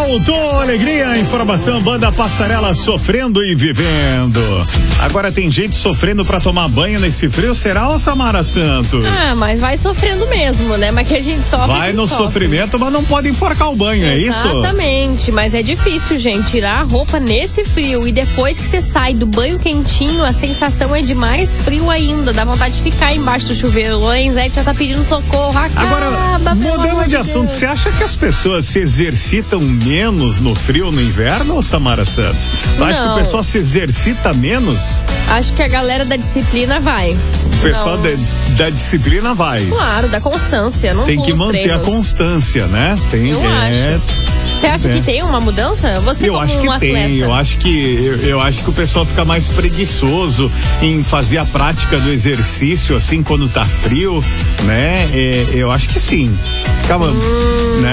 Voltou, alegria, informação, banda Passarela sofrendo e vivendo. Agora tem gente sofrendo pra tomar banho nesse frio, será, ô Samara Santos? Ah, mas vai sofrendo mesmo, né? Mas que a gente sofre. Vai no sofre. Sofrimento, mas não pode enforcar o banho, é isso? Exatamente, mas é difícil, gente, tirar a roupa nesse frio e depois que você sai do banho quentinho, a sensação é de mais frio ainda, dá vontade de ficar embaixo do chuveiro. O Lorenzetti já tá pedindo socorro, Agora, mudando de assunto, você acha que as pessoas se exercitam menos no frio, no inverno, ou Samara Santos? Tu acha que o pessoal se exercita menos? Acho que a galera da disciplina vai. O pessoal da disciplina vai. Claro, da constância. Não tem que manter treinos. A constância, né? Eu acho. Você acha que tem uma mudança? Você eu como acho que um atleta. Tem. Eu acho que o pessoal fica mais preguiçoso em fazer a prática do exercício assim quando tá frio, né? Eu acho que sim. Ficava, né?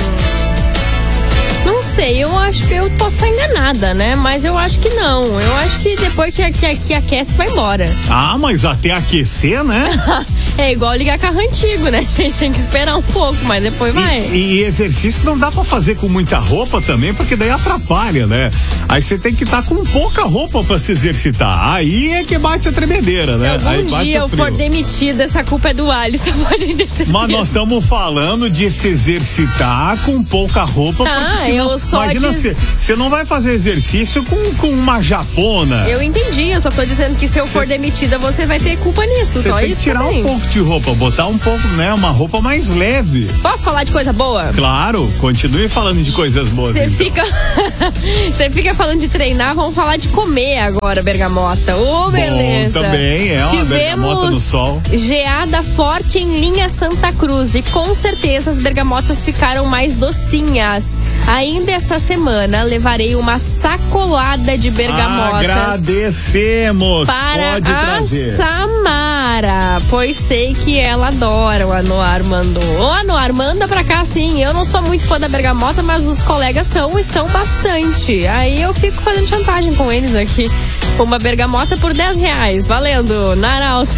Não sei, eu acho que eu posso estar enganada, né? Mas eu acho que não. Eu acho que depois que aquece, vai embora. Ah, mas até aquecer, né? É igual ligar carro antigo, né? A gente tem que esperar um pouco, mas depois vai. E exercício não dá pra fazer com muita roupa também, porque daí atrapalha, né? Aí você tem que estar com pouca roupa pra se exercitar. Aí é que bate a tremedeira, né? Se algum dia eu for demitida, essa culpa é do Alisson. Mas nós estamos falando de se exercitar com pouca roupa, porque senão, eu só imagina, você não vai fazer exercício com uma japona. Eu entendi, eu só tô dizendo que se eu for demitida, você vai ter culpa nisso, só tem isso que tirar também. Um pouco de roupa, botar um pouco, né, uma roupa mais leve. Posso falar de coisa boa? Claro, continue falando de coisas boas. Você então. fica falando de treinar, vamos falar de comer agora, Bergamota. Ô, beleza. Também é uma bergamota no sol. Geada forte em linha Santa Cruz e com certeza as bergamotas ficaram mais docinhas. Ainda essa semana levarei uma sacolada de bergamotas. Agradecemos. Pode trazer. Samara, pois sei que ela adora. O Anuar mandou. Ô, Anuar, manda pra cá sim. Eu não sou muito fã da bergamota, mas os colegas são e são bastante. Aí eu fico fazendo chantagem com eles aqui. Uma bergamota por R$10. Valendo, Naralto.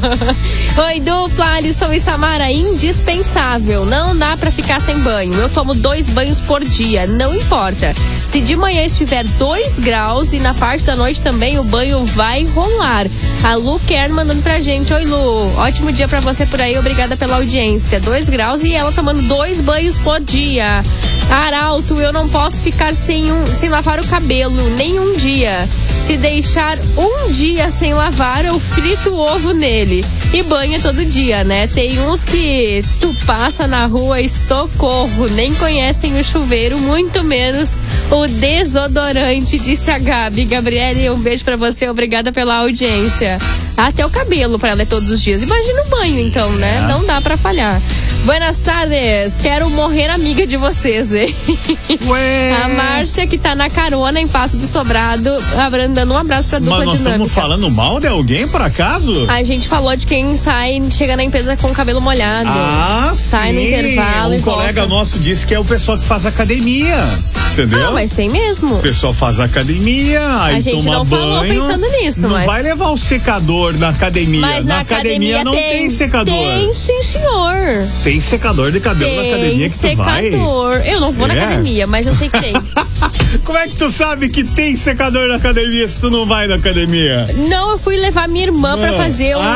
Oi, dupla, Alisson e Samara, indispensável. Não dá pra ficar sem banho. Eu tomo 2 banhos por dia, não importa. Se de manhã estiver 2 graus e na parte da noite também, o banho vai rolar. A Lu quer mandando pra gente. Oi, Lu, ótimo dia pra você por aí, obrigada pela audiência. 2 graus e ela tomando 2 banhos por dia. Arauto, eu não posso ficar sem lavar o cabelo, nem um dia. Se deixar um dia sem lavar, eu frito o ovo nele. E banha todo dia, né? Tem uns que tu passa na rua e socorro, nem conhecem o chuveiro, muito menos o desodorante, disse a Gabi. Gabriele, um beijo pra você, obrigada pela audiência. Até o cabelo pra ela é todos os dias. Imagina o banho então, né? Não dá pra falhar. Buenas tardes, quero morrer amiga de vocês, hein? Ué. A Márcia, que tá na carona em Passo do Sobrado, dando um abraço pra dupla dinâmica. Mas nós estamos falando mal de alguém, por acaso? A gente falou de quem chega na empresa com o cabelo molhado. Ah, sai sim. No intervalo. Um colega nosso disse que é o pessoal que faz academia, entendeu? Ah, mas tem mesmo. O pessoal faz academia, aí a gente toma não banho, falou pensando nisso, não mas... vai levar o secador na academia. Mas na academia não tem secador. Tem, sim, senhor. Tem secador de cabelo na academia que tu vai? Tem secador. Eu não vou na academia, mas eu sei que tem. Como é que tu sabe que tem secador na academia se tu não vai na academia? Não, eu fui levar minha irmã pra fazer um...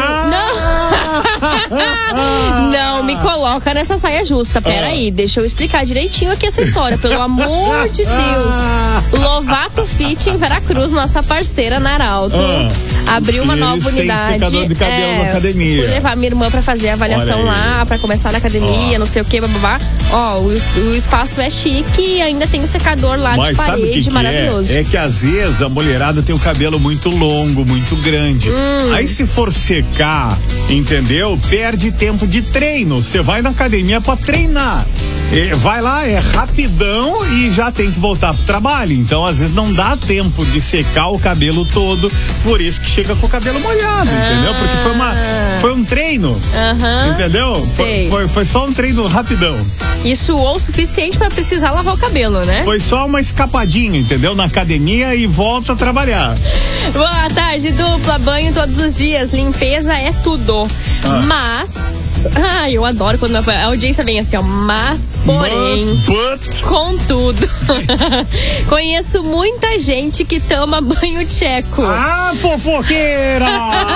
Não, me coloca nessa saia justa. Pera aí, deixa eu explicar direitinho aqui essa história. Pelo amor de Deus. Lovato Fit em Veracruz, nossa parceira Naralto. Abriu uma nova unidade. Secador de cabelo na academia. Fui levar minha irmã pra fazer a avaliação lá, pra começar na academia, não sei o que, bababá. Ó, o espaço é chique e ainda tem o secador lá de parede, maravilhoso. É que às vezes a mulherada tem o cabelo muito longo, muito grande. Aí se for secar, entendeu? Perde tempo de treino. Você vai na academia pra treinar. Vai lá, é rapidão e já tem que voltar pro trabalho. Então, às vezes, não dá tempo de secar o cabelo todo. Por isso que chega com o cabelo molhado, entendeu? Porque foi um treino. Entendeu? Foi só um treino rapidão. E suou o suficiente pra precisar lavar o cabelo, né? Foi só uma escapadinha, entendeu? Na academia e volta a trabalhar. Boa tarde, dupla, banho todos os dias, limpeza é tudo. Mas, eu adoro quando a audiência vem assim, ó, porém, contudo, conheço muita gente que toma banho tcheco. Ah, fofoqueira!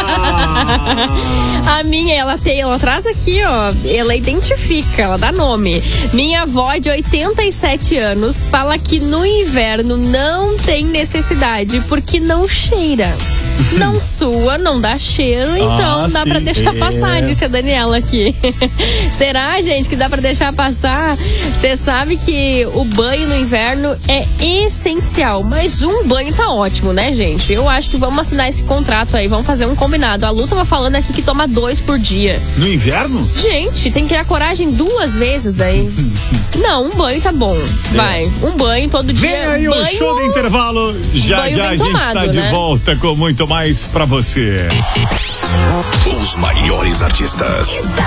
A minha, ela traz aqui, ó, ela identifica, ela dá nome. Minha avó de 87 anos fala que no inverno não tem necessidade, porque não cheira. Não sua, não dá cheiro, então dá pra deixar passar, disse a Daniela aqui. Será, gente, que dá pra deixar passar? Você sabe que o banho no inverno é essencial, mas um banho tá ótimo, né, gente? Eu acho que vamos assinar esse contrato aí, vamos fazer um combinado. A Lu tava falando aqui que toma 2 por dia. No inverno? Gente, tem que criar coragem 2 vezes daí. Não, um banho tá bom. Vai, um banho todo dia. Vem aí banho, o show do intervalo. Já a gente tomado, tá de volta com muito mais pra você. Os maiores artistas.